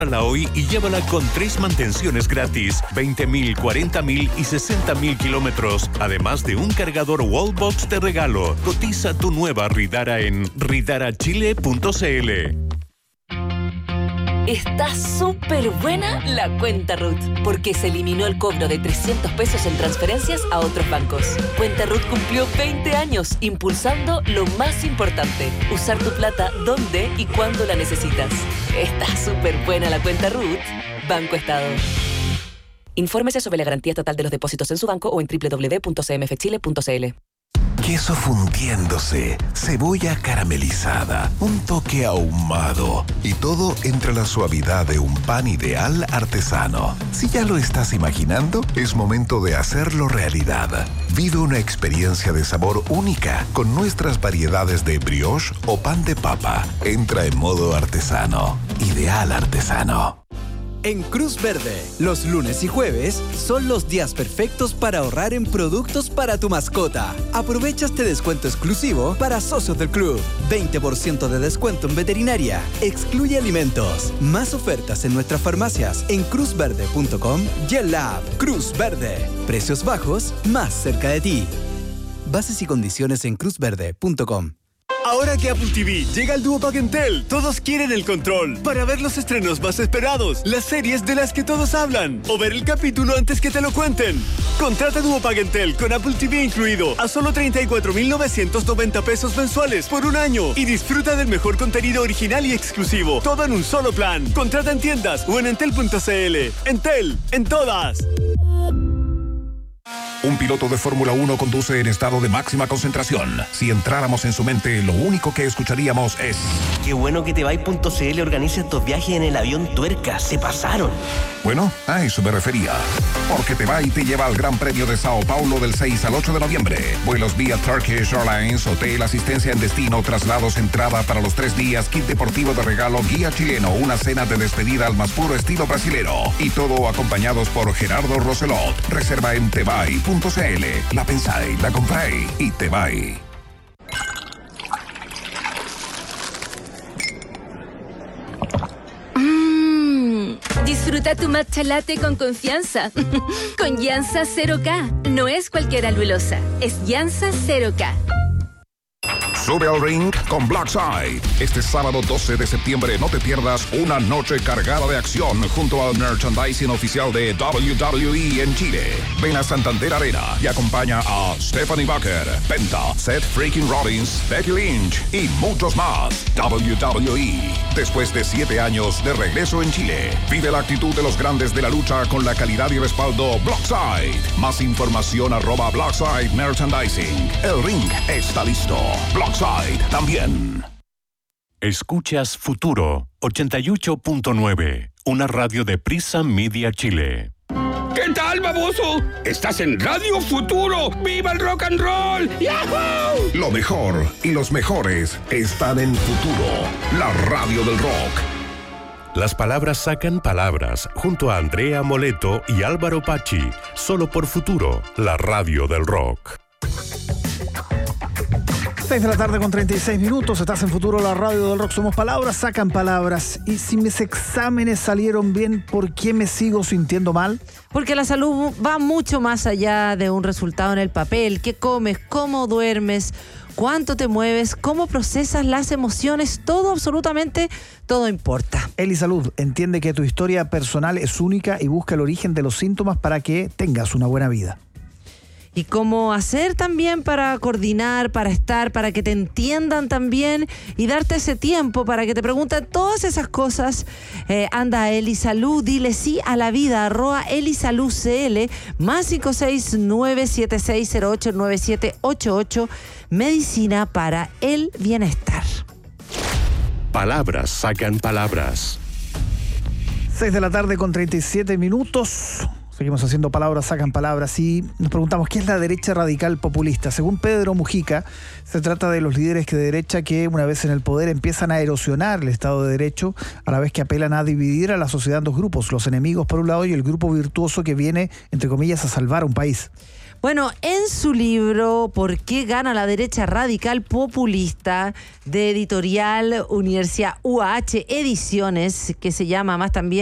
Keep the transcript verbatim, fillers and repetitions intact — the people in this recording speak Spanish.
hoy y llévala con tres mantenciones gratis, veinte mil, cuarenta mil y sesenta mil kilómetros, además de un cargador Wallbox de regalo. Cotiza tu nueva Ridara en ridara chile punto c l. Está súper buena la cuenta R U T, porque se eliminó el cobro de trescientos pesos en transferencias a otros bancos. Cuenta R U T cumplió veinte años impulsando lo más importante, usar tu plata donde y cuando la necesitas. Está súper buena la cuenta R U T. Banco Estado. Infórmese sobre la garantía estatal de los depósitos en su banco o en doble u doble u doble u punto c m f chile punto c l. Queso fundiéndose, cebolla caramelizada, un toque ahumado y todo entre la suavidad de un pan ideal artesano. Si ya lo estás imaginando, es momento de hacerlo realidad. Vive una experiencia de sabor única con nuestras variedades de brioche o pan de papa. Entra en modo artesano. Ideal artesano. En Cruz Verde, los lunes y jueves son los días perfectos para ahorrar en productos para tu mascota. Aprovecha este descuento exclusivo para socios del club. veinte por ciento de descuento en veterinaria. Excluye alimentos. Más ofertas en nuestras farmacias en cruz verde punto com y en la app Cruz Verde. Precios bajos, más cerca de ti. Bases y condiciones en cruz verde punto com. Ahora que Apple T V llega al Duopack Entel, todos quieren el control para ver los estrenos más esperados, las series de las que todos hablan o ver el capítulo antes que te lo cuenten. Contrata Duopack Entel con Apple T V incluido a solo treinta y cuatro mil novecientos noventa pesos mensuales por un año y disfruta del mejor contenido original y exclusivo, todo en un solo plan. Contrata en tiendas o en entel punto c l. Entel, en todas. Un piloto de Fórmula uno conduce en estado de máxima concentración. Si entráramos en su mente, lo único que escucharíamos es... Qué bueno que Tebay.cl organiza estos viajes en el avión Tuerca. Se pasaron. Bueno, a eso me refería. Porque Tebay te lleva al Gran Premio de Sao Paulo del seis al ocho de noviembre. Vuelos vía Turkish Airlines, hotel, asistencia en destino, traslados, entrada para los tres días, kit deportivo de regalo, guía chileno, una cena de despedida al más puro estilo brasilero. Y todo acompañados por Gerardo Roselot. Reserva en Tebay punto c l. La pensáis, la compráis y Tebay. Mmm, disfruta tu matcha latte con confianza. Con Llanza cero K. No es cualquier alulosa, es Llanza cero K. Sube al ring con Blackside. Este sábado doce de septiembre no te pierdas una noche cargada de acción junto al merchandising oficial de doble u doble u E en Chile. Ven a Santander Arena y acompaña a Stephanie Bucker, Penta, Seth Freaking Rollins, Becky Lynch y muchos más. doble u doble u E. Después de siete años de regreso en Chile, vive la actitud de los grandes de la lucha con la calidad y respaldo Blackside. Más información arroba Blackside Merchandising. El ring está listo. Blackside también. Escuchas Futuro ochenta y ocho punto nueve, una radio de Prisa Media Chile. ¿Qué tal, baboso? Estás en Radio Futuro. ¡Viva el rock and roll! ¡Yahoo! Lo mejor y los mejores están en Futuro, la radio del rock. Las palabras sacan palabras, junto a Andrea Moleto y Álvaro Pachi, solo por Futuro, la radio del rock. seis de la tarde con treinta y seis minutos, estás en Futuro, la radio del rock. Somos palabras, sacan palabras. Y si mis exámenes salieron bien, ¿por qué me sigo sintiendo mal? Porque la salud va mucho más allá de un resultado en el papel. ¿Qué comes? ¿Cómo duermes? ¿Cuánto te mueves? ¿Cómo procesas las emociones? Todo, absolutamente todo importa. Elisalud entiende que tu historia personal es única y busca el origen de los síntomas para que tengas una buena vida. Y cómo hacer también para coordinar, para estar, para que te entiendan también y darte ese tiempo para que te pregunten todas esas cosas. Eh, anda a Elisalud, dile sí a la vida, arroba Elisalud C L, más cinco seis nueve siete seis cero ocho nueve siete ocho ocho, medicina para el bienestar. Palabras sacan palabras. seis de la tarde con treinta y siete minutos. Seguimos haciendo palabras, sacan palabras y nos preguntamos ¿qué es la derecha radical populista? Según Pedro Mujica, se trata de los líderes de derecha que una vez en el poder empiezan a erosionar el Estado de Derecho, a la vez que apelan a dividir a la sociedad en dos grupos, los enemigos por un lado y el grupo virtuoso que viene, entre comillas, a salvar a un país. Bueno, en su libro ¿Por qué gana la derecha radical populista?, de editorial Universidad U A H Ediciones, que se llama más también